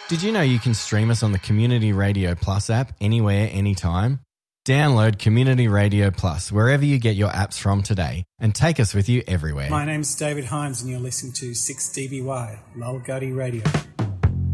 Did you know you can stream us on the Community Radio Plus app anywhere, anytime? Download Community Radio Plus wherever you get your apps from today and take us with you everywhere. My name's David Hines and you're listening to 6DBY, Lulguddy Radio.